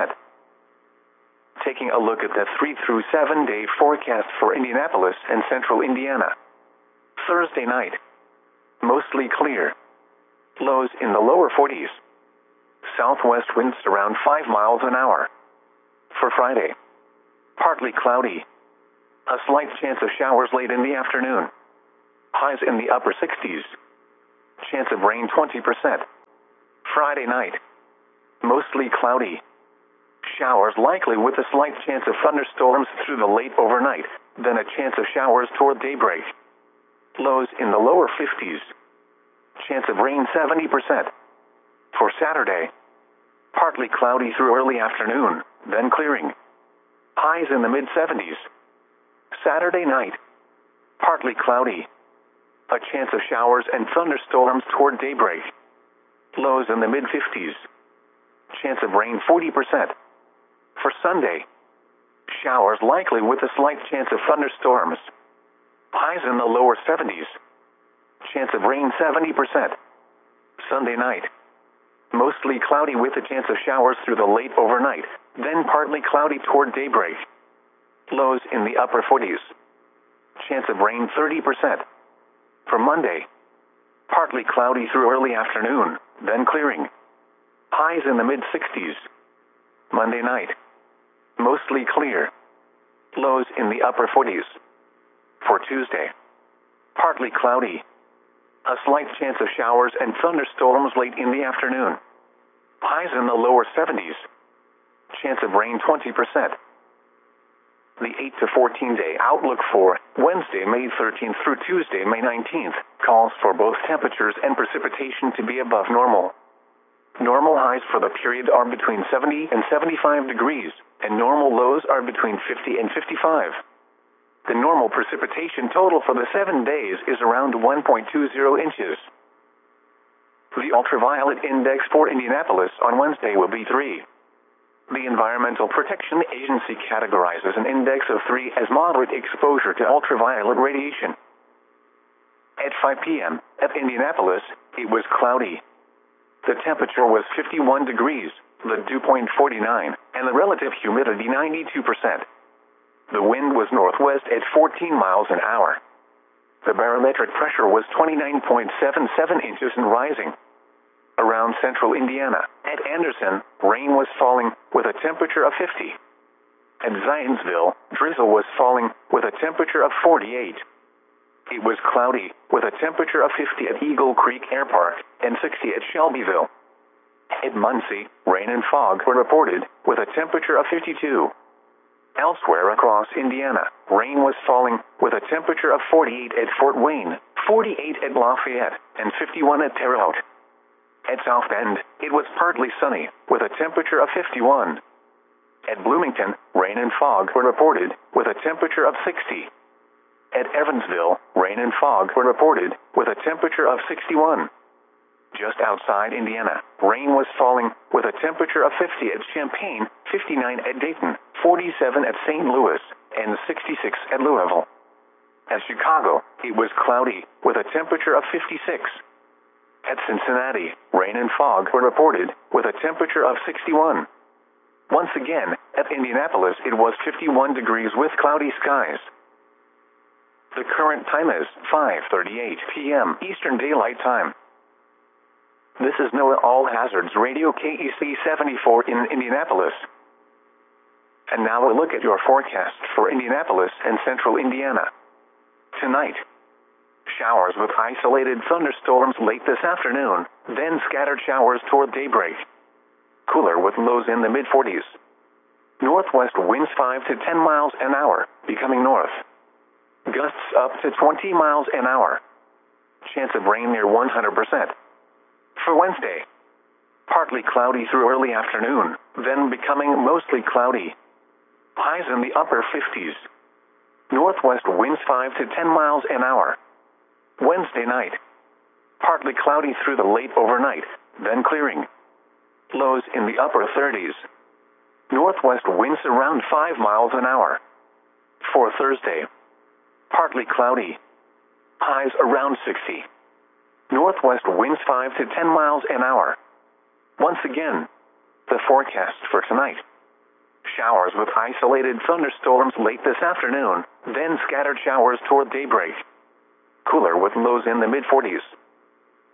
Taking a look at the 3 through 7 day forecast for Indianapolis and central Indiana. Thursday night, mostly clear. Lows in the lower 40s. Southwest winds around 5 miles an hour. For Friday, partly cloudy. A slight chance of showers late in the afternoon. Highs in the upper 60s. Chance of rain 20%. Friday night, mostly cloudy. Showers likely with a slight chance of thunderstorms through the late overnight, then a chance of showers toward daybreak. Lows in the lower 50s. Chance of rain 70%. For Saturday, partly cloudy through early afternoon, then clearing. Highs in the mid-70s. Saturday night, partly cloudy. A chance of showers and thunderstorms toward daybreak. Lows in the mid-50s. Chance of rain 40%. For Sunday, showers likely with a slight chance of thunderstorms. Highs in the lower 70s. Chance of rain 70%. Sunday night, mostly cloudy with a chance of showers through the late overnight, then partly cloudy toward daybreak. Lows in the upper 40s. Chance of rain 30%. For Monday, partly cloudy through early afternoon, then clearing. Highs in the mid-60s. Monday night, mostly clear. Lows in the upper 40s. For Tuesday, partly cloudy. A slight chance of showers and thunderstorms late in the afternoon. Highs in the lower 70s. Chance of rain 20%. The 8 to 14 day outlook for Wednesday, May 13th through Tuesday, May 19th, calls for both temperatures and precipitation to be above normal. Normal highs for the period are between 70 and 75 degrees, and normal lows are between 50 and 55. The normal precipitation total for the 7 days is around 1.20 inches. The ultraviolet index for Indianapolis on Wednesday will be 3. The Environmental Protection Agency categorizes an index of 3 as moderate exposure to ultraviolet radiation. At 5 p.m. at Indianapolis, it was cloudy. The temperature was 51 degrees, the dew point 49, and the relative humidity 92%. The wind was northwest at 14 miles an hour. The barometric pressure was 29.77 inches and rising. Around central Indiana, at Anderson, rain was falling with a temperature of 50. At Zionsville, drizzle was falling with a temperature of 48. It was cloudy with a temperature of 50 at Eagle Creek Air Park and 60 at Shelbyville. At Muncie, rain and fog were reported with a temperature of 52. Elsewhere across Indiana, rain was falling with a temperature of 48 at Fort Wayne, 48 at Lafayette, and 51 at Terre Haute. At South Bend, it was partly sunny with a temperature of 51. At Bloomington, rain and fog were reported with a temperature of 60. At Evansville, rain and fog were reported with a temperature of 61. Just outside Indiana, rain was falling with a temperature of 50 at Champaign, 59 at Dayton, 47 at St. Louis, and 66 at Louisville. At Chicago, it was cloudy with a temperature of 56. At Cincinnati, rain and fog were reported with a temperature of 61. Once again, at Indianapolis, it was 51 degrees with cloudy skies. The current time is 5:38 p.m. Eastern Daylight Time. This is NOAA All Hazards Radio KEC 74 in Indianapolis. And now a look at your forecast for Indianapolis and central Indiana. Tonight, showers with isolated thunderstorms late this afternoon, then scattered showers toward daybreak. Cooler with lows in the mid-40s. Northwest winds 5 to 10 miles an hour, becoming north. Gusts up to 20 miles an hour. Chance of rain near 100%. For Wednesday, partly cloudy through early afternoon, then becoming mostly cloudy. Highs in the upper 50s. Northwest winds 5 to 10 miles an hour. Wednesday night, partly cloudy through the late overnight, then clearing. Lows in the upper 30s. Northwest winds around 5 miles an hour. For Thursday, partly cloudy. Highs around 60. Northwest winds 5 to 10 miles an hour. Once again, the forecast for tonight. Showers with isolated thunderstorms late this afternoon, then scattered showers toward daybreak. Cooler with lows in the mid-40s.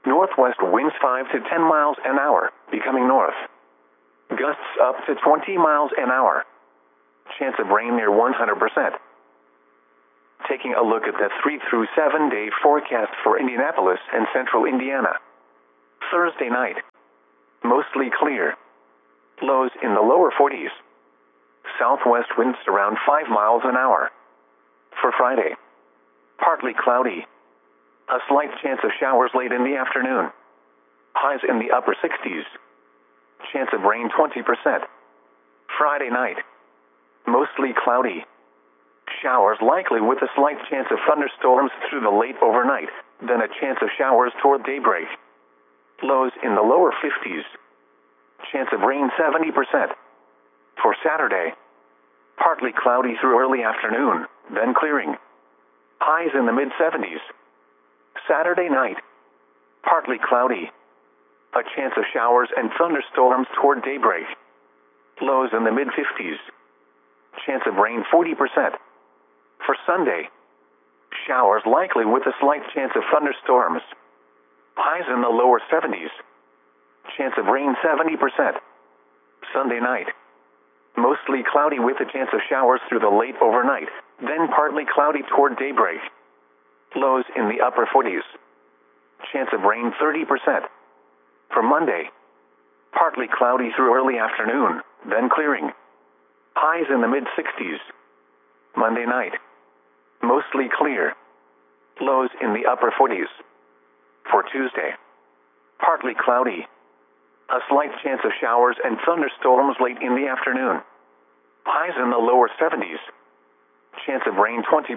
Northwest winds 5 to 10 miles an hour, becoming north. Gusts up to 20 miles an hour. Chance of rain near 100%. Taking a look at the 3 through 7 day forecast for Indianapolis and central Indiana. Thursday night. Mostly clear. Lows in the lower 40s. Southwest winds around 5 miles an hour. For Friday. Partly cloudy. A slight chance of showers late in the afternoon. Highs in the upper 60s. Chance of rain 20%. Friday night. Mostly cloudy. Showers likely with a slight chance of thunderstorms through the late overnight, then a chance of showers toward daybreak. Lows in the lower 50s. Chance of rain 70%. For Saturday. Partly cloudy through early afternoon, then clearing. Highs in the mid-70s. Saturday night. Partly cloudy. A chance of showers and thunderstorms toward daybreak. Lows in the mid-50s. Chance of rain 40%. For Sunday. Showers likely with a slight chance of thunderstorms. Highs in the lower 70s. Chance of rain 70%. Sunday night. Mostly cloudy with a chance of showers through the late overnight, then partly cloudy toward daybreak. Lows in the upper 40s. Chance of rain 30%. For Monday. Partly cloudy through early afternoon, then clearing. Highs in the mid-60s. Monday night. Mostly clear. Lows in the upper 40s. For Tuesday. Partly cloudy. A slight chance of showers and thunderstorms late in the afternoon. Highs in the lower 70s. Chance of rain 20%.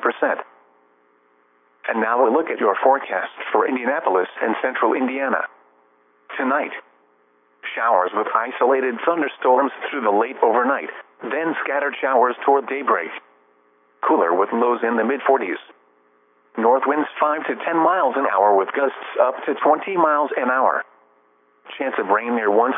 And now a look at your forecast for Indianapolis and central Indiana. Tonight. Showers with isolated thunderstorms through the late overnight, then scattered showers toward daybreak. Cooler with lows in the mid-40s. North winds 5 to 10 miles an hour with gusts up to 20 miles an hour. Chance of rain near 100%.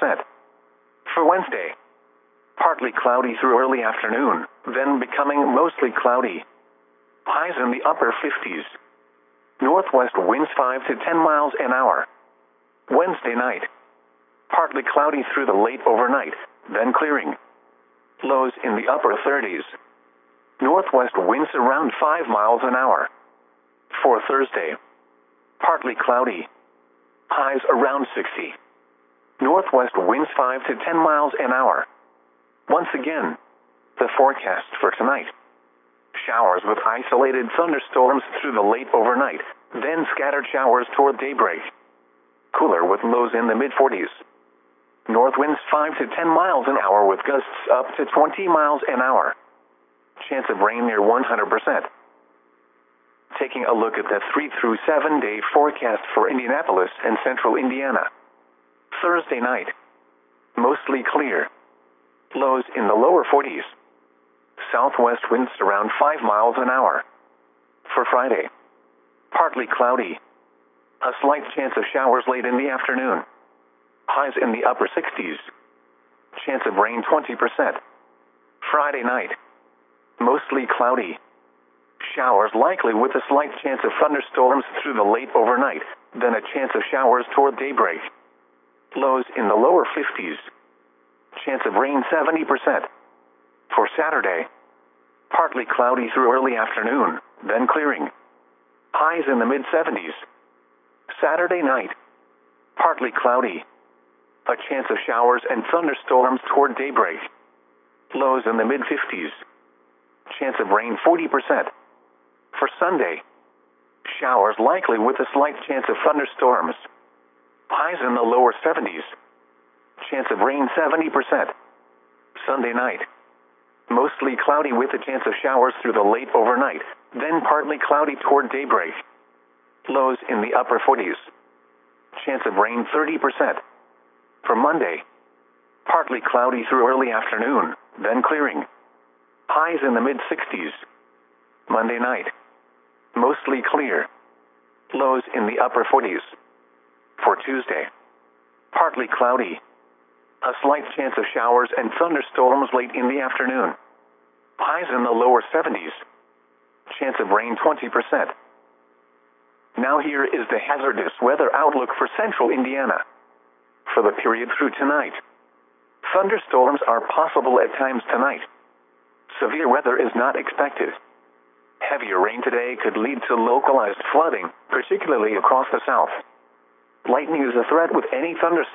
For Wednesday. Partly cloudy through early afternoon, then becoming mostly cloudy. Highs in the upper 50s. Northwest winds 5 to 10 miles an hour. Wednesday night. Partly cloudy through the late overnight, then clearing. Lows in the upper 30s. Northwest winds around 5 miles an hour. For Thursday. Partly cloudy. Highs around 60. Northwest winds 5 to 10 miles an hour. Once again, the forecast for tonight. Showers with isolated thunderstorms through the late overnight, then scattered showers toward daybreak. Cooler with lows in the mid-40s. North winds 5 to 10 miles an hour with gusts up to 20 miles an hour. Chance of rain near 100%. Taking a look at the 3 through 7 day forecast for Indianapolis and central Indiana. Thursday night. Mostly clear. Lows in the lower 40s. Southwest winds around 5 miles an hour. For Friday. Partly cloudy. A slight chance of showers late in the afternoon. Highs in the upper 60s. Chance of rain 20%. Friday night. Mostly cloudy. Showers likely with a slight chance of thunderstorms through the late overnight, then a chance of showers toward daybreak. Lows in the lower 50s. Chance of rain 70%. For Saturday. Partly cloudy through early afternoon, then clearing. Highs in the mid-70s. Saturday night. Partly cloudy. A chance of showers and thunderstorms toward daybreak. Lows in the mid-50s. Chance of rain 40%. For Sunday. Showers likely with a slight chance of thunderstorms. Highs in the lower 70s. Chance of rain 70%. Sunday night. Mostly cloudy with a chance of showers through the late overnight, then partly cloudy toward daybreak. Lows in the upper 40s. Chance of rain 30%. For Monday. Partly cloudy through early afternoon, then clearing. Highs in the mid-60s. Monday night. Mostly clear. Lows in the upper 40s. For Tuesday. Partly cloudy. A slight chance of showers and thunderstorms late in the afternoon. Highs in the lower 70s. Chance of rain 20%. Now here is the hazardous weather outlook for central Indiana. For the period through tonight, thunderstorms are possible at times tonight. Severe weather is not expected. Heavier rain today could lead to localized flooding, particularly across the south. Lightning is a threat with any thunderstorm.